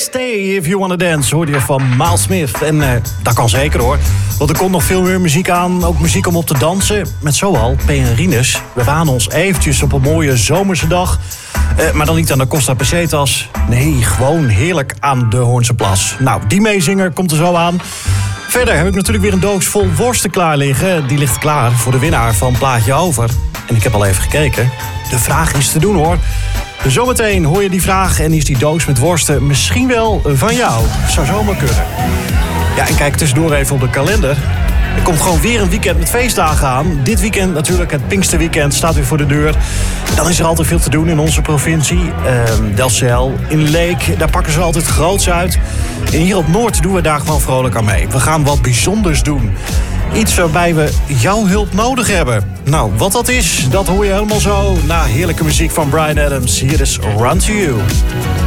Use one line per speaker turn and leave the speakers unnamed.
Stay If You Wanna Dance hoorde je van Miles Smith. En dat kan zeker hoor. Want er komt nog veel meer muziek aan. Ook muziek om op te dansen. Met zoal P. en Rinus. We wanen ons eventjes op een mooie zomerse dag. Maar dan niet aan de Costa Pesetas. Nee, gewoon heerlijk aan de Hoornse Plas. Nou, die meezinger komt er zo aan. Verder heb ik natuurlijk weer een doos vol worsten klaar liggen. Die ligt klaar voor de winnaar van Plaatje Over. En ik heb al even gekeken. De vraag is te doen hoor. Zometeen hoor je die vraag en is die doos met worsten misschien wel van jou. Zou zomaar kunnen. Ja, en kijk tussendoor even op de kalender. Er komt gewoon weer een weekend met feestdagen aan. Dit weekend natuurlijk, het Pinksterweekend staat weer voor de deur. Dan is er altijd veel te doen in onze provincie. Delfzijl, in Leek, daar pakken ze altijd groots uit. En hier op Noord doen we daar gewoon vrolijk aan mee. We gaan wat bijzonders doen. Iets waarbij we jouw hulp nodig hebben. Nou, wat dat is, dat hoor je helemaal zo na heerlijke muziek van Bryan Adams. Hier is Run To You.